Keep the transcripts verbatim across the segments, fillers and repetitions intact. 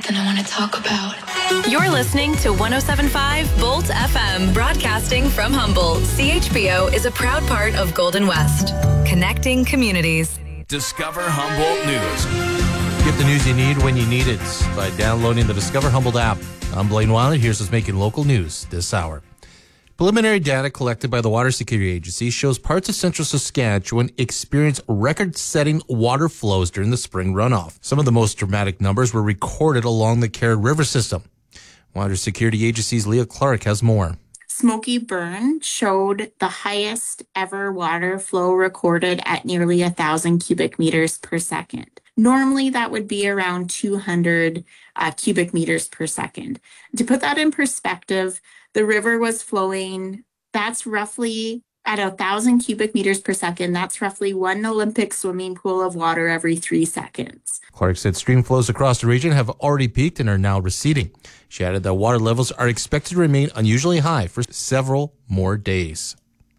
something I want to talk about. You're listening to one oh seven point five Bolt F M, broadcasting from Humboldt. C H B O is a proud part of Golden West, connecting communities. Discover Humboldt News. Get the news you need when you need it by downloading the Discover Humboldt app. I'm Blaine Weiler. Here's what's making local news this hour. Preliminary data collected by the Water Security Agency shows parts of central Saskatchewan experience record-setting water flows during the spring runoff. Some of the most dramatic numbers were recorded along the Caird River system. Water Security Agency's Leah Clark has more. Smoky Burn showed the highest ever water flow recorded at nearly a thousand cubic meters per second. Normally, that would be around two hundred uh, cubic meters per second. To put that in perspective, the river was flowing, that's roughly at a thousand cubic meters per second. That's roughly one Olympic swimming pool of water every three seconds. Clark said stream flows across the region have already peaked and are now receding. She added that water levels are expected to remain unusually high for several more days.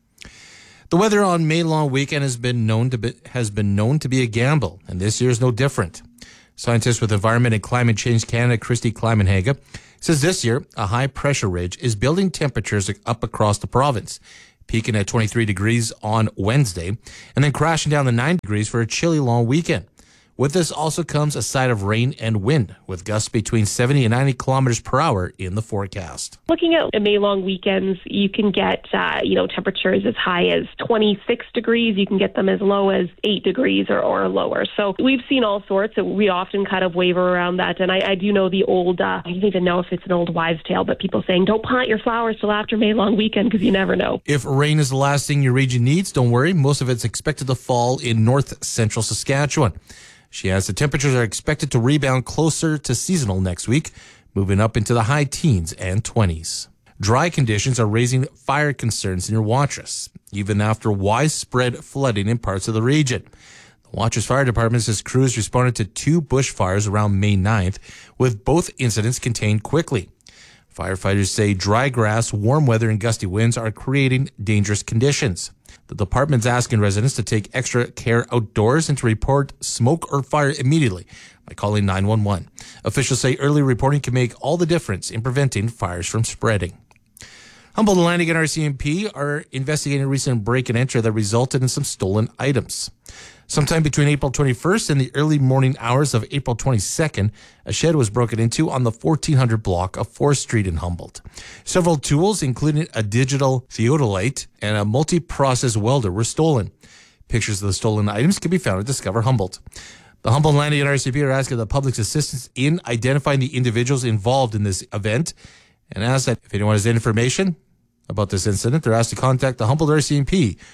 The weather on May long weekend has been known to be, has been known to be a gamble, and this year is no different. Scientist with Environment and Climate Change Canada, Christy Kleimenhaga, says this year a high pressure ridge is building temperatures up across the province, peaking at twenty-three degrees on Wednesday, and then crashing down to nine degrees for a chilly long weekend. With this also comes a side of rain and wind, with gusts between seventy and ninety kilometers per hour in the forecast. Looking at May-long weekends, you can get, uh, you know, temperatures as high as twenty-six degrees. You can get them as low as eight degrees or, or lower. So we've seen all sorts. We often kind of waver around that. And I, I do know the old, uh, I don't even know if it's an old wives' tale, but people saying, don't plant your flowers till after May-long weekend because you never know. If rain is the last thing your region needs, don't worry. Most of it's expected to fall in north central Saskatchewan. She adds the temperatures are expected to rebound closer to seasonal next week, moving up into the high teens and twenties. Dry conditions are raising fire concerns near Watrous, even after widespread flooding in parts of the region. The Watrous Fire Department says crews responded to two bushfires around May ninth, with both incidents contained quickly. Firefighters say dry grass, warm weather, and gusty winds are creating dangerous conditions. The department's asking residents to take extra care outdoors and to report smoke or fire immediately by calling nine one one. Officials say early reporting can make all the difference in preventing fires from spreading. Humboldt Atlantic and R C M P are investigating a recent break and enter that resulted in some stolen items. Sometime between April twenty-first and the early morning hours of April twenty-second, a shed was broken into on the fourteen hundred block of fourth Street in Humboldt. Several tools, including a digital theodolite and a multi-process welder, were stolen. Pictures of the stolen items can be found at Discover Humboldt. The Humboldt Atlantic and R C M P are asking the public's assistance in identifying the individuals involved in this event, and ask that if anyone has any information about this incident, they're asked to contact the Humboldt R C M P